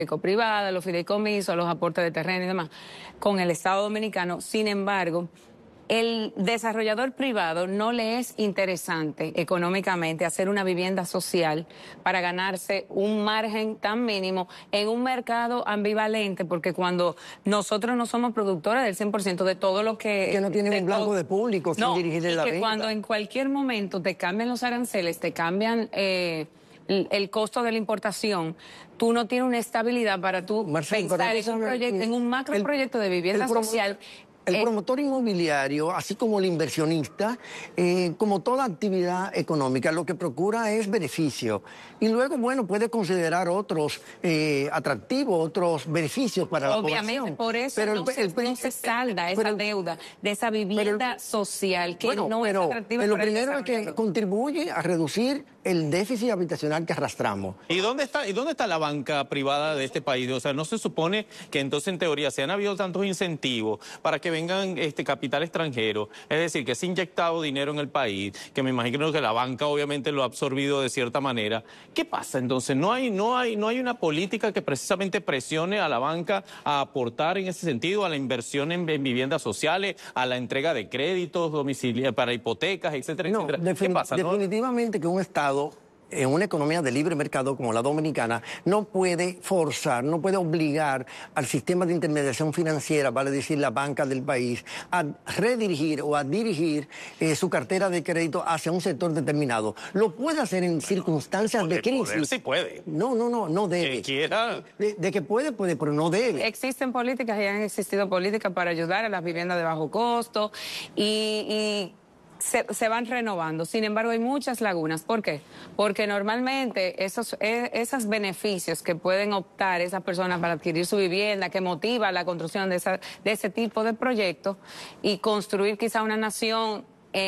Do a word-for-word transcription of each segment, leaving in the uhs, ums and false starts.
privada, los fideicomisos, los aportes de terreno y demás, con el Estado Dominicano. Sin embargo, el desarrollador privado no le es interesante económicamente hacer una vivienda social para ganarse un margen tan mínimo en un mercado ambivalente, porque cuando nosotros no somos productores del cien por ciento de todo lo que... Que no tienen un blanco de público sin no, dirigirle y la que venta. Cuando en cualquier momento te cambian los aranceles, te cambian... Eh, el costo de la importación, tú no tienes una estabilidad para tú Marcelo, pensar en un, proyecto, en un macro el, proyecto de vivienda el social. El eh, promotor inmobiliario, así como el inversionista, eh, como toda actividad económica, lo que procura es beneficio. Y luego, bueno, puede considerar otros eh, atractivos, otros beneficios para la población. Obviamente, por eso pero no, el, se, el, no se salda esa pero, deuda de esa vivienda el, social que bueno, no pero, es atractiva. Pero lo primero es que contribuye a reducir el déficit habitacional que arrastramos. ¿Y dónde está, y dónde está la banca privada de este país? O sea, ¿no se supone que entonces en teoría se han habido tantos incentivos para que vengan este capital extranjero? Es decir, que se ha inyectado dinero en el país, que me imagino que la banca obviamente lo ha absorbido de cierta manera. ¿Qué pasa entonces? ¿No hay, no hay, no hay una política que precisamente presione a la banca a aportar en ese sentido, a la inversión en, en viviendas sociales, a la entrega de créditos domiciliarios para hipotecas, etcétera, no, etcétera? ¿Qué pasa? Definitivamente ¿no? que un Estado en una economía de libre mercado como la dominicana, no puede forzar, no puede obligar al sistema de intermediación financiera, vale decir la banca del país, a redirigir o a dirigir eh, su cartera de crédito hacia un sector determinado. Lo puede hacer en bueno, circunstancias de crisis. Poder sí puede. No, no, no, no debe. Que quiera. De, de que puede, puede, pero no debe. Existen políticas y han existido políticas para ayudar a las viviendas de bajo costo y... y... Se, se van renovando. Sin embargo, hay muchas lagunas. ¿Por qué? Porque normalmente esos, esos beneficios que pueden optar esas personas para adquirir su vivienda, que motiva la construcción de, esa, de ese tipo de proyectos y construir quizá una nación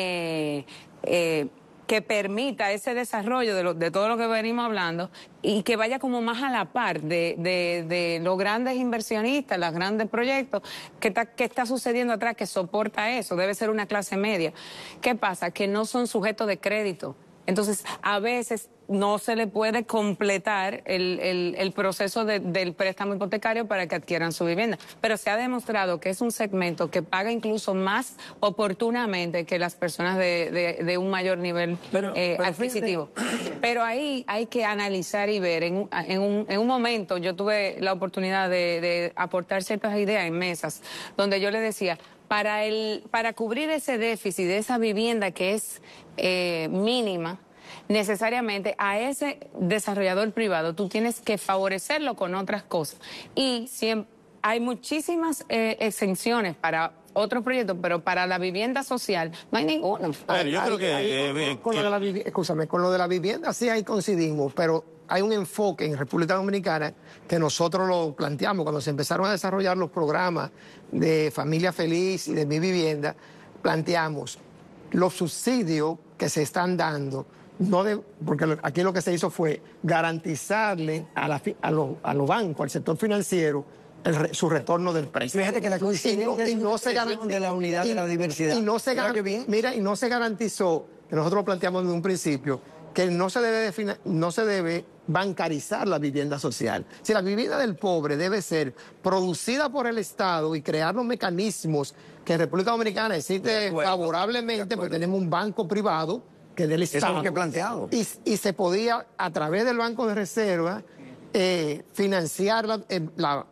eh, eh, que permita ese desarrollo de, lo, de todo lo que venimos hablando y que vaya como más a la par de, de, de los grandes inversionistas, los grandes proyectos, que está, que está sucediendo atrás, que soporta eso, debe ser una clase media. ¿Qué pasa? Que no son sujetos de crédito. Entonces, a veces no se le puede completar el, el, el proceso de, del préstamo hipotecario para que adquieran su vivienda. Pero se ha demostrado que es un segmento que paga incluso más oportunamente que las personas de, de, de un mayor nivel pero, eh, pero adquisitivo. Fíjate. Pero ahí hay que analizar y ver. En, en, un, en un momento yo tuve la oportunidad de, de aportar ciertas ideas en mesas, donde yo le decía... Para, el, para cubrir ese déficit de esa vivienda que es eh, mínima, necesariamente a ese desarrollador privado tú tienes que favorecerlo con otras cosas. Y siempre, hay muchísimas eh, exenciones para otros proyectos, pero para la vivienda social no hay ninguno. Ver, yo creo que... Eh, con, que... Lo de la, escúchame, con lo de la vivienda sí ahí coincidimos, pero hay un enfoque en República Dominicana que nosotros lo planteamos cuando se empezaron a desarrollar los programas de Familia Feliz y de Mi Vivienda. Planteamos los subsidios que se están dando, no de, porque aquí lo que se hizo fue garantizarle a, la, a, los, a los bancos, al sector financiero, el, su retorno del precio. Fíjate que la coincidencia y no, y no se de la unidad y, de la diversidad. Y no se mira, y no se garantizó, que nosotros lo planteamos desde un principio, que no se debe, defina, no se debe bancarizar la vivienda social. Si la vivienda del pobre debe ser producida por el Estado y crear los mecanismos que en República Dominicana existe favorablemente, porque tenemos un banco privado que del Estado. Eso es lo que he planteado. Y, y se podía, a través del Banco de Reserva, eh, financiar la, eh, la,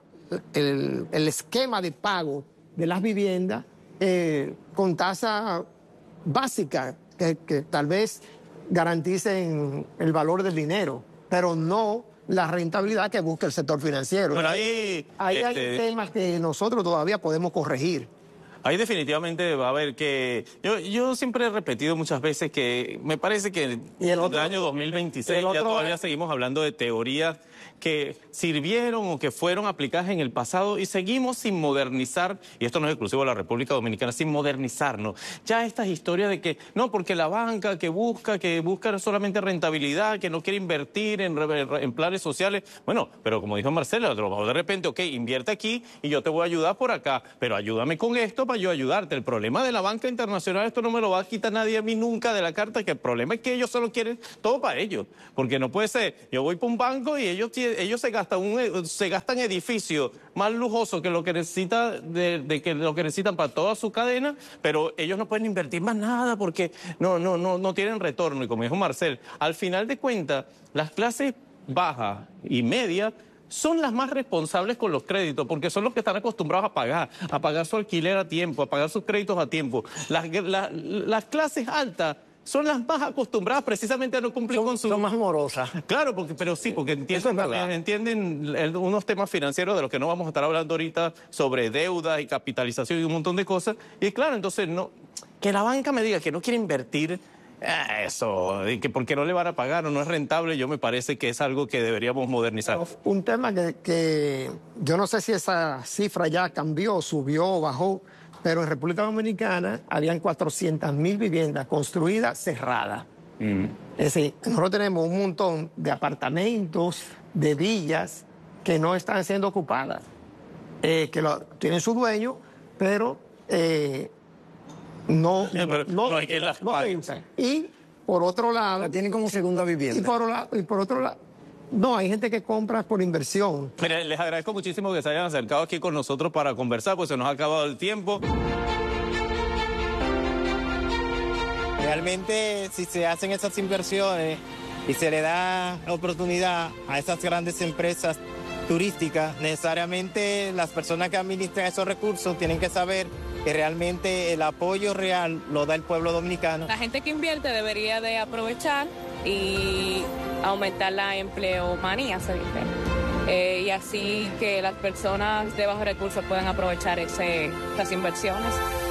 el, el esquema de pago de las viviendas eh, con tasa básica, que, que tal vez garanticen el valor del dinero, pero no la rentabilidad que busca el sector financiero. Bueno, ahí, ahí este... hay temas que nosotros todavía podemos corregir. Ahí definitivamente va a haber que... Yo, yo siempre he repetido muchas veces que me parece que en el, otro, el año dos mil veintiséis el otro... ya todavía seguimos hablando de teorías que sirvieron o que fueron aplicadas en el pasado y seguimos sin modernizar, y esto no es exclusivo de la República Dominicana, sin modernizarnos. Ya estas historias de que, no, porque la banca que busca, que busca solamente rentabilidad, que no quiere invertir en, en planes sociales, bueno, pero como dijo Marcelo, de repente, ok, invierte aquí y yo te voy a ayudar por acá, pero ayúdame con esto para yo ayudarte. El problema de la banca internacional, esto no me lo va a quitar nadie a mí nunca de la carta, que el problema es que ellos solo quieren todo para ellos, porque no puede ser, yo voy para un banco y ellos ellos, ellos se gastan un, se gastan edificios más lujosos que lo que necesita de, de que lo que necesitan para toda su cadena, pero ellos no pueden invertir más nada porque no, no, no, no tienen retorno. Y como dijo Marcel, al final de cuentas, las clases bajas y medias son las más responsables con los créditos, porque son los que están acostumbrados a pagar, a pagar su alquiler a tiempo, a pagar sus créditos a tiempo. Las, la, las clases altas son las más acostumbradas precisamente a no cumplir son, con su... Son más morosas. Claro, porque, pero sí, porque entienden, es entienden el, unos temas financieros de los que no vamos a estar hablando ahorita, sobre deuda y capitalización y un montón de cosas. Y claro, entonces, no, que la banca me diga que no quiere invertir... Eso, y que porque no le van a pagar o no es rentable, yo me parece que es algo que deberíamos modernizar. Un tema que, que yo no sé si esa cifra ya cambió, subió o bajó, pero en República Dominicana habían cuatrocientas mil viviendas construidas cerradas. Mm. Es decir, nosotros tenemos un montón de apartamentos, de villas que no están siendo ocupadas, eh, que lo, tienen su dueño, pero... Eh, No, sí, pero no, no hay que las no y por otro lado... La tienen como segunda vivienda. Y por, y por otro lado... No, hay gente que compra por inversión. Mira, les agradezco muchísimo que se hayan acercado aquí con nosotros para conversar, pues se nos ha acabado el tiempo. Realmente, si se hacen esas inversiones y se le da oportunidad a esas grandes empresas turísticas, necesariamente las personas que administran esos recursos tienen que saber que realmente el apoyo real lo da el pueblo dominicano. La gente que invierte debería de aprovechar y aumentar la empleomanía, se dice. Eh, y así que las personas de bajos recursos puedan aprovechar ese, esas inversiones.